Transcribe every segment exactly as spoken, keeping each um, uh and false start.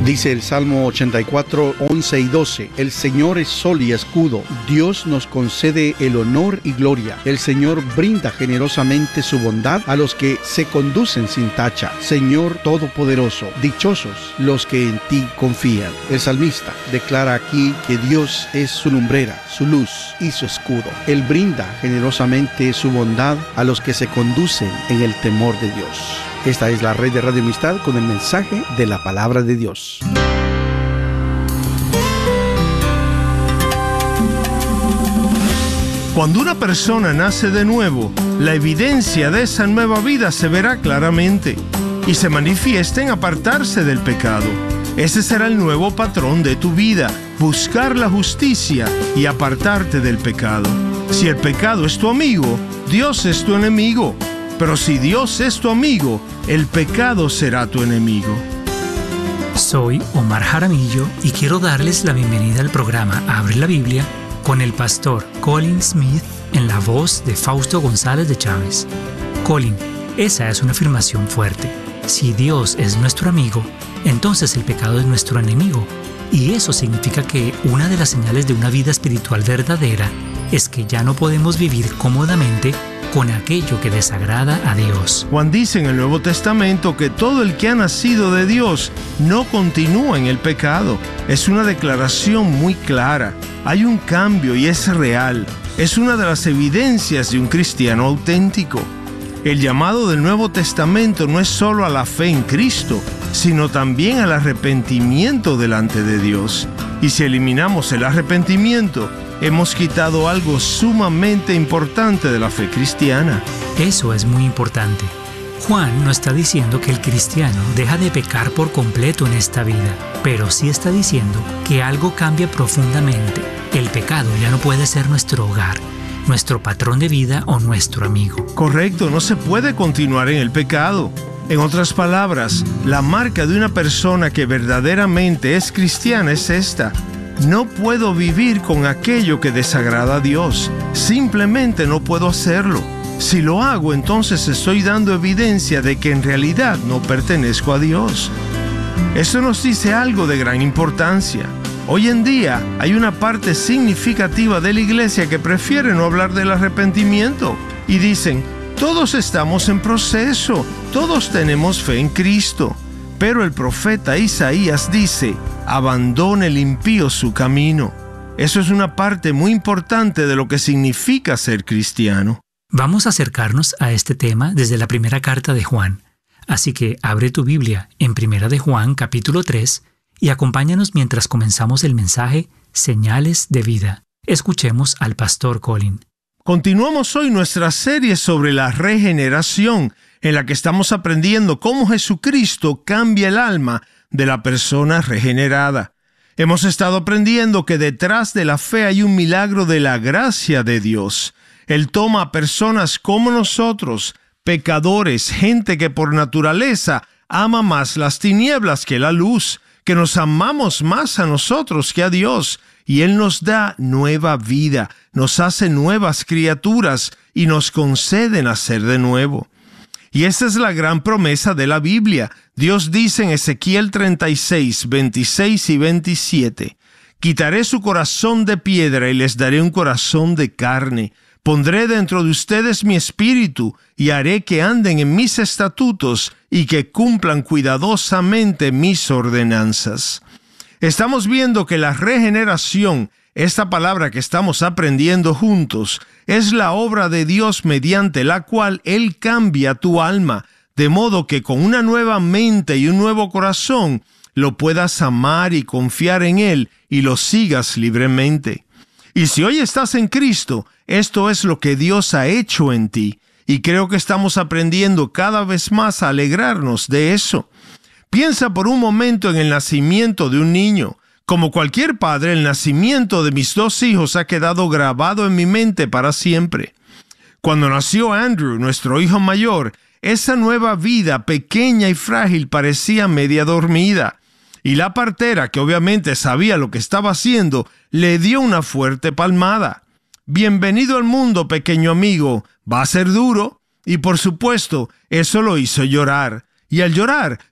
Dice el Salmo ochenta y cuatro, once y doce, el Señor es sol y escudo, Dios nos concede el honor y gloria, el Señor brinda generosamente su bondad a los que se conducen sin tacha. Señor Todopoderoso, dichosos los que en ti confían. El salmista declara aquí que Dios es su lumbrera, su luz y su escudo. Él brinda generosamente su bondad a los que se conducen en el temor de Dios. Esta es la red de Radio Amistad con el mensaje de la palabra de Dios. Cuando una persona nace de nuevo, la evidencia de esa nueva vida se verá claramente y se manifiesta en apartarse del pecado. Ese será el nuevo patrón de tu vida, buscar la justicia y apartarte del pecado. Si el pecado es tu amigo, Dios es tu enemigo. Pero si Dios es tu amigo, el pecado será tu enemigo. Soy Omar Jaramillo y quiero darles la bienvenida al programa Abre la Biblia con el pastor Colin Smith en la voz de Fausto González de Chávez. Colin, esa es una afirmación fuerte. Si Dios es nuestro amigo, entonces el pecado es nuestro enemigo. Y eso significa que una de las señales de una vida espiritual verdadera es que ya no podemos vivir cómodamente con aquello que desagrada a Dios. Juan dice en el Nuevo Testamento que todo el que ha nacido de Dios no continúa en el pecado. Es una declaración muy clara. Hay un cambio y es real. Es una de las evidencias de un cristiano auténtico. El llamado del Nuevo Testamento no es solo a la fe en Cristo, sino también al arrepentimiento delante de Dios. Y si eliminamos el arrepentimiento, hemos quitado algo sumamente importante de la fe cristiana. Eso es muy importante. Juan no está diciendo que el cristiano deja de pecar por completo en esta vida, pero sí está diciendo que algo cambia profundamente. El pecado ya no puede ser nuestro hogar, nuestro patrón de vida o nuestro amigo. Correcto, no se puede continuar en el pecado. En otras palabras, la marca de una persona que verdaderamente es cristiana es esta: no puedo vivir con aquello que desagrada a Dios. Simplemente no puedo hacerlo. Si lo hago, entonces estoy dando evidencia de que en realidad no pertenezco a Dios. Eso nos dice algo de gran importancia. Hoy en día hay una parte significativa de la iglesia que prefiere no hablar del arrepentimiento y dicen: todos estamos en proceso, todos tenemos fe en Cristo. Pero el profeta Isaías dice: abandone el impío su camino. Eso es una parte muy importante de lo que significa ser cristiano. Vamos a acercarnos a este tema desde la primera carta de Juan. Así que abre tu Biblia en Primera de Juan, capítulo tres, y acompáñanos mientras comenzamos el mensaje Señales de Vida. Escuchemos al pastor Colin. Continuamos hoy nuestra serie sobre la regeneración, en la que estamos aprendiendo cómo Jesucristo cambia el alma de la persona regenerada. Hemos estado aprendiendo que detrás de la fe hay un milagro de la gracia de Dios. Él toma a personas como nosotros, pecadores, gente que por naturaleza ama más las tinieblas que la luz, que nos amamos más a nosotros que a Dios, y Él nos da nueva vida, nos hace nuevas criaturas y nos concede nacer de nuevo. Y esa es la gran promesa de la Biblia. Dios dice en Ezequiel treinta y seis, veintiséis y veintisiete: quitaré su corazón de piedra y les daré un corazón de carne. Pondré dentro de ustedes mi espíritu y haré que anden en mis estatutos y que cumplan cuidadosamente mis ordenanzas. Estamos viendo que la regeneración, esta palabra que estamos aprendiendo juntos, es la obra de Dios mediante la cual Él cambia tu alma, de modo que con una nueva mente y un nuevo corazón lo puedas amar y confiar en Él y lo sigas libremente. Y si hoy estás en Cristo, esto es lo que Dios ha hecho en ti, y creo que estamos aprendiendo cada vez más a alegrarnos de eso. Piensa por un momento en el nacimiento de un niño. Como cualquier padre, el nacimiento de mis dos hijos ha quedado grabado en mi mente para siempre. Cuando nació Andrew, nuestro hijo mayor, esa nueva vida pequeña y frágil parecía media dormida. Y la partera, que obviamente sabía lo que estaba haciendo, le dio una fuerte palmada. Bienvenido al mundo, pequeño amigo. Va a ser duro. Y por supuesto, eso lo hizo llorar. Y al llorar,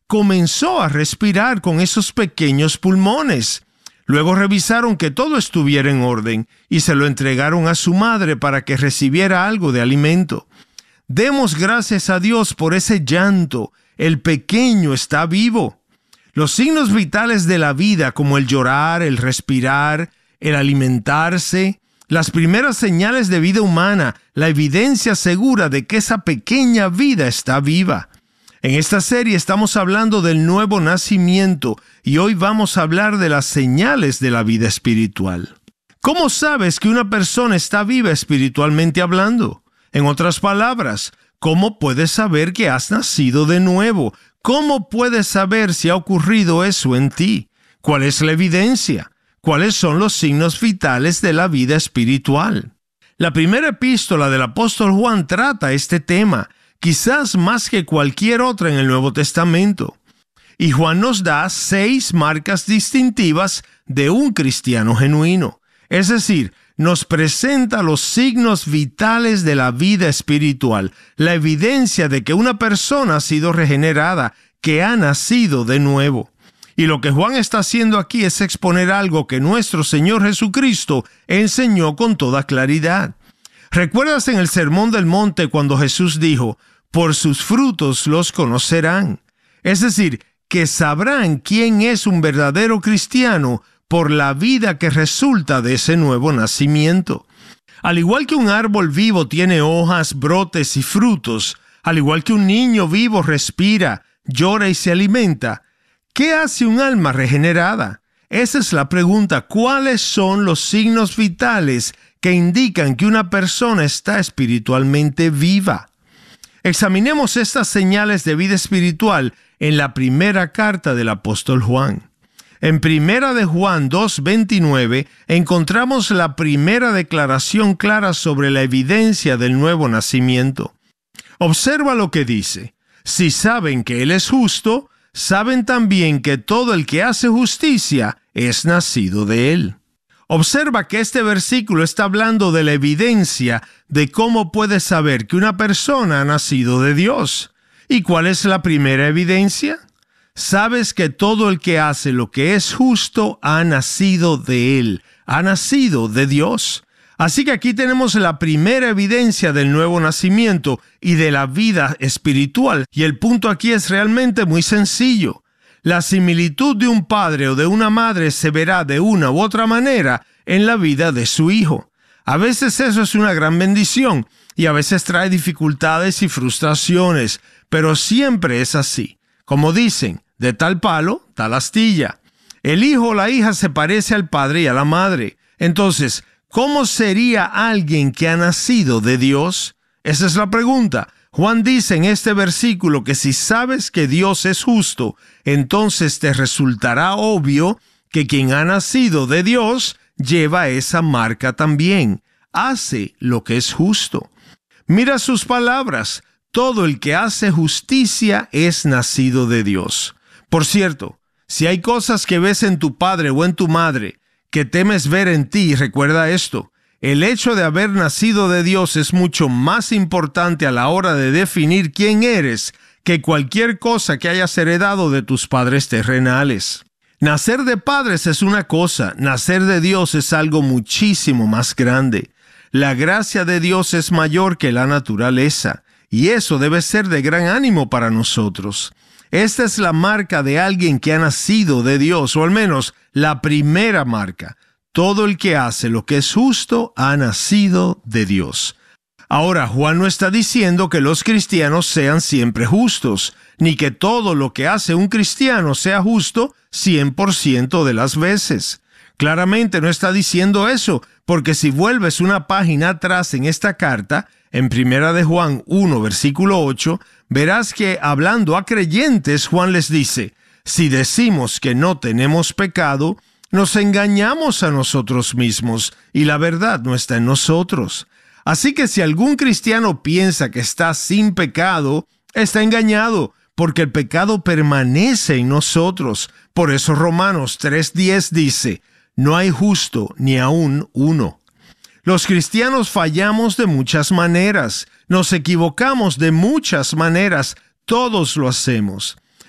comenzó a respirar con esos pequeños pulmones. Luego revisaron que todo estuviera en orden y se lo entregaron a su madre para que recibiera algo de alimento. Demos gracias a Dios por ese llanto. El pequeño está vivo. Los signos vitales de la vida, como el llorar, el respirar, el alimentarse, las primeras señales de vida humana, la evidencia segura de que esa pequeña vida está viva. En esta serie estamos hablando del nuevo nacimiento y hoy vamos a hablar de las señales de la vida espiritual. ¿Cómo sabes que una persona está viva espiritualmente hablando? En otras palabras, ¿cómo puedes saber que has nacido de nuevo? ¿Cómo puedes saber si ha ocurrido eso en ti? ¿Cuál es la evidencia? ¿Cuáles son los signos vitales de la vida espiritual? La primera epístola del apóstol Juan trata este tema, quizás más que cualquier otra en el Nuevo Testamento. Y Juan nos da seis marcas distintivas de un cristiano genuino. Es decir, nos presenta los signos vitales de la vida espiritual, la evidencia de que una persona ha sido regenerada, que ha nacido de nuevo. Y lo que Juan está haciendo aquí es exponer algo que nuestro Señor Jesucristo enseñó con toda claridad. ¿Recuerdas en el Sermón del Monte cuando Jesús dijo, por sus frutos los conocerán? Es decir, que sabrán quién es un verdadero cristiano por la vida que resulta de ese nuevo nacimiento. Al igual que un árbol vivo tiene hojas, brotes y frutos, al igual que un niño vivo respira, llora y se alimenta, ¿qué hace un alma regenerada? Esa es la pregunta. ¿Cuáles son los signos vitales que indican que una persona está espiritualmente viva? Examinemos estas señales de vida espiritual en la primera carta del apóstol Juan. En primera de Juan dos veintinueve encontramos la primera declaración clara sobre la evidencia del nuevo nacimiento. Observa lo que dice. Si saben que Él es justo, saben también que todo el que hace justicia es nacido de Él. Observa que este versículo está hablando de la evidencia de cómo puedes saber que una persona ha nacido de Dios. ¿Y cuál es la primera evidencia? Sabes que todo el que hace lo que es justo ha nacido de Él, ha nacido de Dios. Así que aquí tenemos la primera evidencia del nuevo nacimiento y de la vida espiritual. Y el punto aquí es realmente muy sencillo. La similitud de un padre o de una madre se verá de una u otra manera en la vida de su hijo. A veces eso es una gran bendición y a veces trae dificultades y frustraciones, pero siempre es así. Como dicen, de tal palo, tal astilla. El hijo o la hija se parece al padre y a la madre. Entonces, ¿cómo sería alguien que ha nacido de Dios? Esa es la pregunta. Juan dice en este versículo que si sabes que Dios es justo, entonces te resultará obvio que quien ha nacido de Dios lleva esa marca también. Hace lo que es justo. Mira sus palabras. Todo el que hace justicia es nacido de Dios. Por cierto, si hay cosas que ves en tu padre o en tu madre que temes ver en ti, recuerda esto. El hecho de haber nacido de Dios es mucho más importante a la hora de definir quién eres que cualquier cosa que hayas heredado de tus padres terrenales. Nacer de padres es una cosa, nacer de Dios es algo muchísimo más grande. La gracia de Dios es mayor que la naturaleza, y eso debe ser de gran ánimo para nosotros. Esta es la marca de alguien que ha nacido de Dios, o al menos la primera marca. Todo el que hace lo que es justo ha nacido de Dios. Ahora, Juan no está diciendo que los cristianos sean siempre justos, ni que todo lo que hace un cristiano sea justo cien por ciento de las veces. Claramente no está diciendo eso, porque si vuelves una página atrás en esta carta, en primera de Juan uno, versículo ocho, verás que hablando a creyentes, Juan les dice, si decimos que no tenemos pecado, nos engañamos a nosotros mismos y la verdad no está en nosotros. Así que si algún cristiano piensa que está sin pecado, está engañado, porque el pecado permanece en nosotros. Por eso Romanos tres diez dice, no hay justo ni aun uno. Los cristianos fallamos de muchas maneras, nos equivocamos de muchas maneras, todos lo hacemos.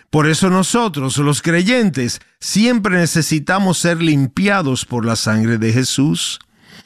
Por eso nosotros, los creyentes, siempre necesitamos ser limpiados por la sangre de Jesús.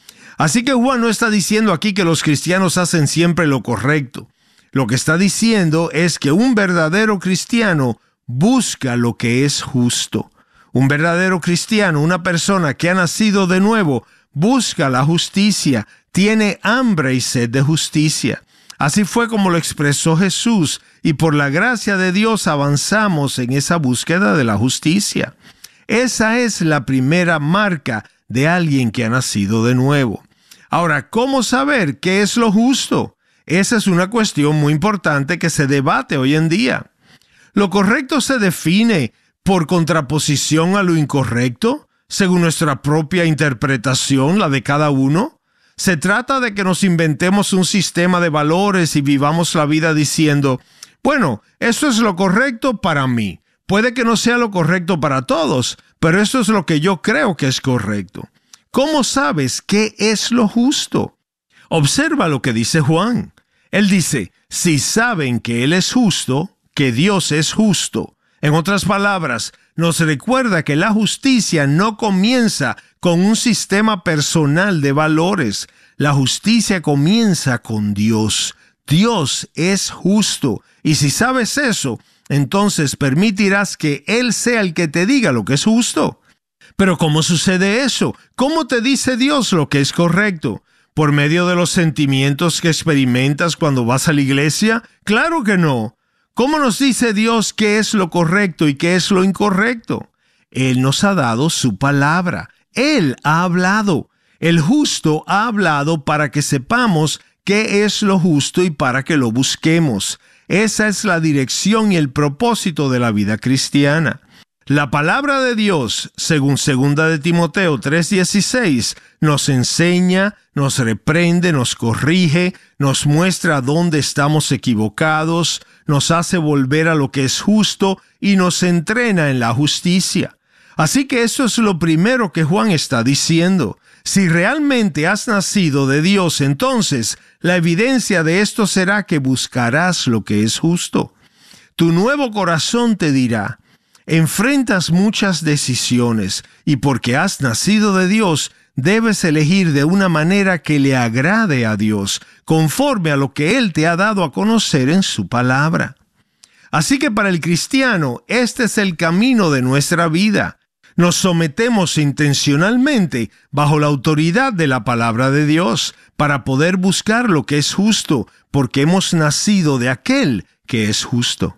Así que Juan no está diciendo aquí que los cristianos hacen siempre lo correcto. Lo que está diciendo es que un verdadero cristiano busca lo que es justo. Un verdadero cristiano, una persona que ha nacido de nuevo, busca la justicia, tiene hambre y sed de justicia. Así fue como lo expresó Jesús, y por la gracia de Dios avanzamos en esa búsqueda de la justicia. Esa es la primera marca de alguien que ha nacido de nuevo. Ahora, ¿cómo saber qué es lo justo? Esa es una cuestión muy importante que se debate hoy en día. ¿Lo correcto se define por contraposición a lo incorrecto, según nuestra propia interpretación, la de cada uno? ¿Se trata de que nos inventemos un sistema de valores y vivamos la vida diciendo, bueno, esto es lo correcto para mí? Puede que no sea lo correcto para todos, pero esto es lo que yo creo que es correcto. ¿Cómo sabes qué es lo justo? Observa lo que dice Juan. Él dice, si saben que Él es justo, que Dios es justo. En otras palabras, nos recuerda que la justicia no comienza con un sistema personal de valores. La justicia comienza con Dios. Dios es justo. Y si sabes eso, entonces permitirás que Él sea el que te diga lo que es justo. Pero ¿cómo sucede eso? ¿Cómo te dice Dios lo que es correcto? ¿Por medio de los sentimientos que experimentas cuando vas a la iglesia? ¡Claro que no! ¿Cómo nos dice Dios qué es lo correcto y qué es lo incorrecto? Él nos ha dado su palabra. Él ha hablado. El justo ha hablado para que sepamos qué es lo justo y para que lo busquemos. Esa es la dirección y el propósito de la vida cristiana. La palabra de Dios, según segunda de Timoteo tres dieciséis, nos enseña, nos reprende, nos corrige, nos muestra dónde estamos equivocados, nos hace volver a lo que es justo y nos entrena en la justicia. Así que eso es lo primero que Juan está diciendo. Si realmente has nacido de Dios, entonces la evidencia de esto será que buscarás lo que es justo. Tu nuevo corazón te dirá, enfrentas muchas decisiones y porque has nacido de Dios, debes elegir de una manera que le agrade a Dios, conforme a lo que Él te ha dado a conocer en su palabra. Así que para el cristiano, este es el camino de nuestra vida. Nos sometemos intencionalmente bajo la autoridad de la palabra de Dios para poder buscar lo que es justo, porque hemos nacido de aquel que es justo.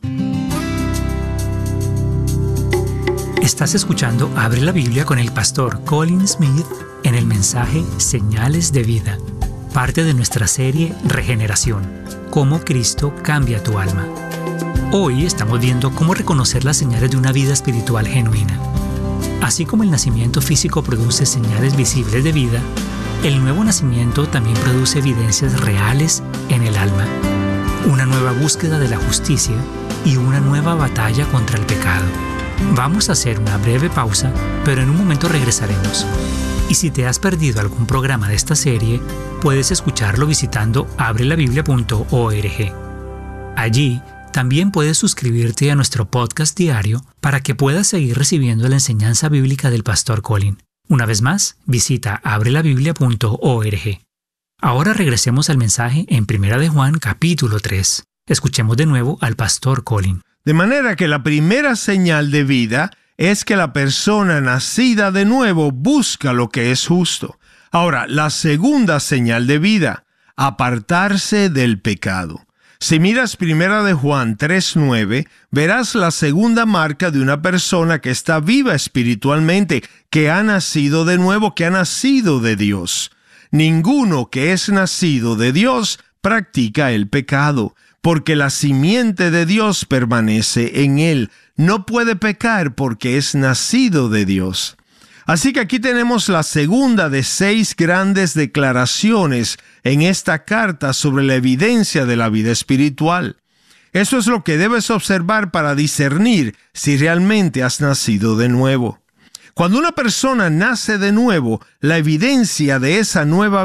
Estás escuchando Abre la Biblia con el pastor Colin Smith en el mensaje Señales de Vida, parte de nuestra serie Regeneración, cómo Cristo cambia tu alma. Hoy estamos viendo cómo reconocer las señales de una vida espiritual genuina. Así como el nacimiento físico produce señales visibles de vida, el nuevo nacimiento también produce evidencias reales en el alma, una nueva búsqueda de la justicia y una nueva batalla contra el pecado. Vamos a hacer una breve pausa, pero en un momento regresaremos. Y si te has perdido algún programa de esta serie, puedes escucharlo visitando abre la biblia punto org. Allí también puedes suscribirte a nuestro podcast diario para que puedas seguir recibiendo la enseñanza bíblica del pastor Colin. Una vez más, visita abre la biblia punto org. Ahora regresemos al mensaje en Primera de Juan capítulo tres. Escuchemos de nuevo al pastor Colin. De manera que la primera señal de vida es que la persona nacida de nuevo busca lo que es justo. Ahora, la segunda señal de vida, apartarse del pecado. Si miras Primera de Juan tres nueve, verás la segunda marca de una persona que está viva espiritualmente, que ha nacido de nuevo, que ha nacido de Dios. Ninguno que es nacido de Dios practica el pecado, porque la simiente de Dios permanece en él. No puede pecar porque es nacido de Dios. Así que aquí tenemos la segunda de seis grandes declaraciones en esta carta sobre la evidencia de la vida espiritual. Eso es lo que debes observar para discernir si realmente has nacido de nuevo. Cuando una persona nace de nuevo, la evidencia de esa nueva